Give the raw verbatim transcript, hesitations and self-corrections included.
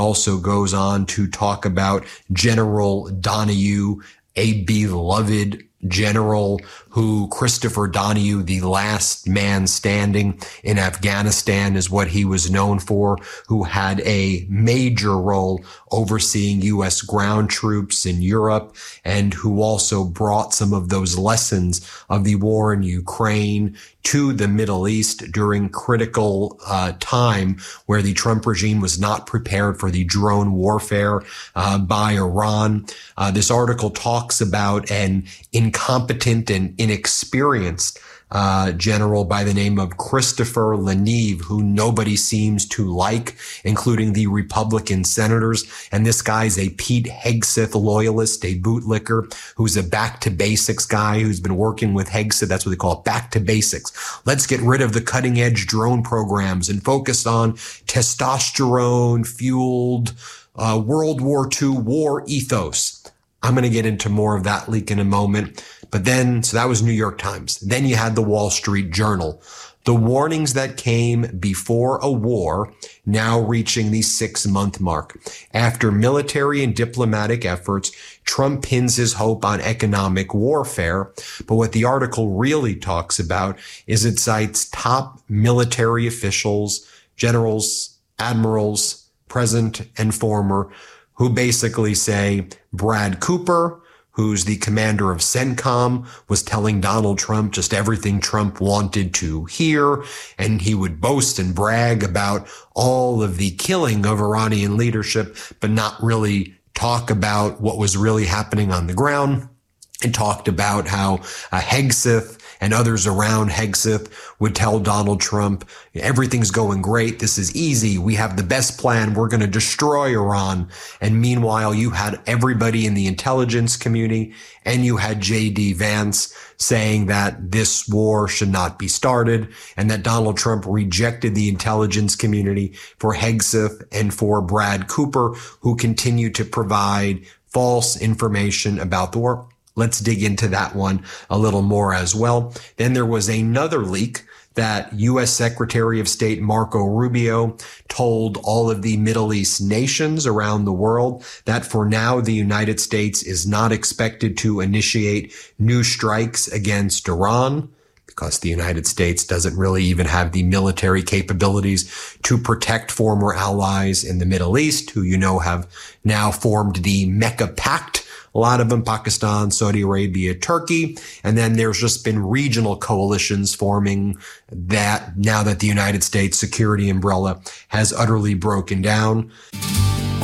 Also goes on to talk about General Donahue, a beloved general who Christopher Donahue, the last man standing in Afghanistan, is what he was known for, who had a major role overseeing U S ground troops in Europe, and who also brought some of those lessons of the war in Ukraine to the Middle East during critical uh, time where the Trump regime was not prepared for the drone warfare uh, by Iran. Uh, this article talks about an incompetent and inexperienced uh, general by the name of Christopher Leneve, who nobody seems to like, including the Republican senators. And this guy's a Pete Hegseth loyalist, a bootlicker, who's a back to basics guy who's been working with Hegseth. That's what they call it, back to basics. Let's get rid of the cutting edge drone programs and focus on testosterone fueled uh, World War Two war ethos. I'm going to get into more of that leak in a moment. But then, so that was New York Times. Then you had the Wall Street Journal. The warnings that came before a war now reaching the six-month mark. After military and diplomatic efforts, Trump pins his hope on economic warfare. But what the article really talks about is it cites top military officials, generals, admirals, present and former, who basically say Brad Cooper, who's the commander of CENTCOM, was telling Donald Trump just everything Trump wanted to hear, and he would boast and brag about all of the killing of Iranian leadership, but not really talk about what was really happening on the ground. And talked about how uh, Hegseth and others around Hegseth would tell Donald Trump, everything's going great. This is easy. We have the best plan. We're going to destroy Iran. And meanwhile, you had everybody in the intelligence community and you had J D Vance saying that this war should not be started and that Donald Trump rejected the intelligence community for Hegseth and for Brad Cooper, who continue to provide false information about the war. Let's dig into that one a little more as well. Then there was another leak that U S Secretary of State Marco Rubio told all of the Middle East nations around the world that for now the United States is not expected to initiate new strikes against Iran, because the United States doesn't really even have the military capabilities to protect former allies in the Middle East, who you know have now formed the Mecca Pact. A lot of them, Pakistan, Saudi Arabia, Turkey. And then there's just been regional coalitions forming that now that the United States security umbrella has utterly broken down.